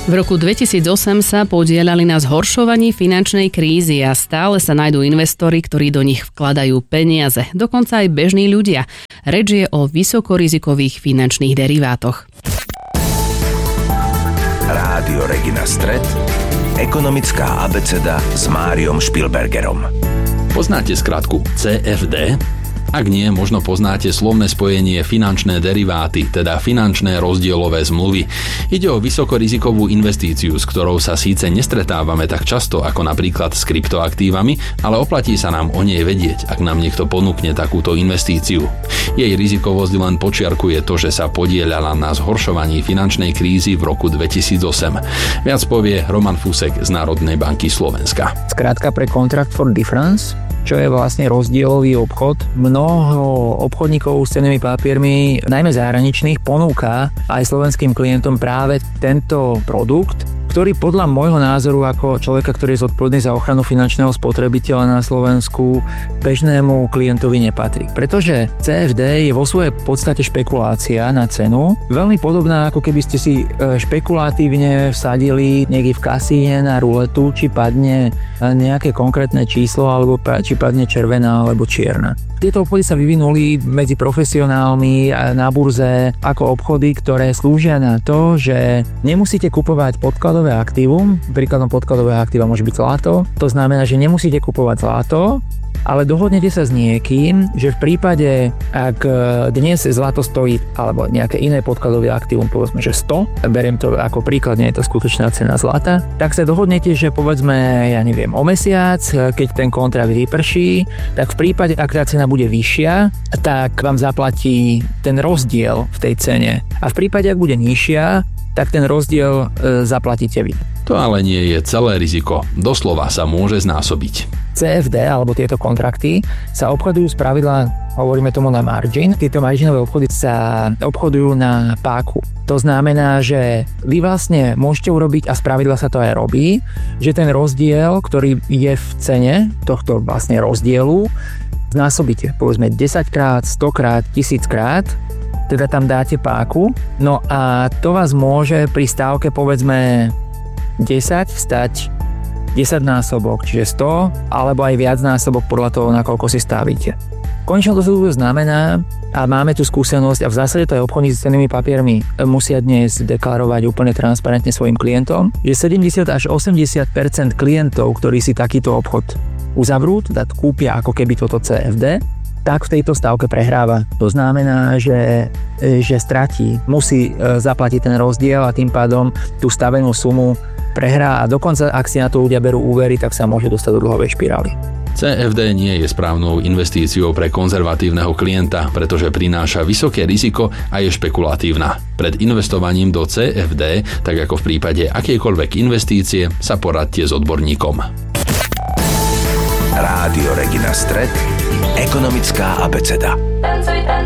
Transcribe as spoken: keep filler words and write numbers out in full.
V roku dvetisícosem sa podieľali na zhoršovaní finančnej krízy a stále sa nájdú investori, ktorí do nich vkladajú peniaze, dokonca aj bežní ľudia. Reč je o vysokorizikových finančných derivátoch. Rádio Regina Stret, ekonomická abeceda s Máriom Špilbergerom. Poznáte skratku cé ef dé? Ak nie, možno poznáte slovné spojenie finančné deriváty, teda finančné rozdielové zmluvy. Ide o vysokorizikovú investíciu, s ktorou sa síce nestretávame tak často ako napríklad s kryptoaktívami, ale oplatí sa nám o nej vedieť, ak nám niekto ponúkne takúto investíciu. Jej rizikovosť len počiarkuje to, že sa podieľala na zhoršovaní finančnej krízy v roku dvetisícosem. Viac povie Roman Fusek z Národnej banky Slovenska. Skrátka pre Contract for Difference, čo je vlastne rozdielový obchod. Mnoho obchodníkov s cennými papiermi, najmä zahraničných, ponúka aj slovenským klientom práve tento produkt, ktorý podľa môjho názoru ako človeka, ktorý je zodpovedný za ochranu finančného spotrebiteľa na Slovensku, bežnému klientovi nepatrí. Pretože cé ef dé je vo svojej podstate špekulácia na cenu, veľmi podobná, ako keby ste si špekulatívne vsadili niekde v kasíne na ruletu, či padne nejaké konkrétne číslo, alebo či padne červená alebo čierna. Tieto obchody sa vyvinuli medzi profesionálmi na burze ako obchody, ktoré slúžia na to, že nemusíte kupovať podkladové aktívum. Príkladom podkladové aktíva môže byť zlato. To znamená, že nemusíte kupovať zlato, ale dohodnete sa s niekým, že v prípade, ak dnes zlato stojí, alebo nejaké iné podkladové aktívum, povedzme, že sto, beriem to ako príklad, nie je to skutočná cena zlata, tak sa dohodnete, že povedzme, ja neviem, o mesiac, keď ten kontrakt vyprší, tak v prípade, ak tá cena bude vyššia, tak vám zaplatí ten rozdiel v tej cene. A v prípade, ak bude nižšia, tak ten rozdiel e, zaplatíte vy. To ale nie je celé riziko. Doslova sa môže znásobiť. cé ef dé, alebo tieto kontrakty, sa obchodujú z pravidla, hovoríme tomu na margin. Tieto marginové obchody sa obchodujú na páku. To znamená, že vy vlastne môžete urobiť, a z pravidla sa to aj robí, že ten rozdiel, ktorý je v cene tohto vlastne rozdielu, znásobíte, povedzme desaťkrát, stokrát, tisíckrát, teda tam dáte páku, no a to vás môže pri stávke povedzme desať stať desaťnásobok, čiže sto, alebo aj viacnásobok podľa toho, nakoľko si stavíte. Konečne to znamená, a máme tu skúsenosť, a v zásade to aj obchodníci s cennými papiermi musia dnes deklarovať úplne transparentne svojim klientom, že sedemdesiat až osemdesiat percent klientov, ktorí si takýto obchod uzavrú, teda kúpia ako keby toto cé ef dé, tak v tejto stávke prehráva. To znamená, že, že stratí, musí zaplatiť ten rozdiel a tým pádom tú stavenú sumu prehrá a dokonca, ak si na to ľudia berú úvery, tak sa môže dostať do dlhovej špirály. cé ef dé nie je správnou investíciou pre konzervatívneho klienta, pretože prináša vysoké riziko a je špekulatívna. Pred investovaním do cé ef dé, tak ako v prípade akejkoľvek investície, sa poradte s odborníkom. Rádio Regina Stret, ekonomická abeceda.